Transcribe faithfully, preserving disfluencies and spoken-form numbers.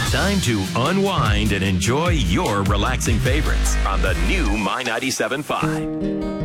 Time to unwind and enjoy your relaxing favorites on the new My ninety-seven point five.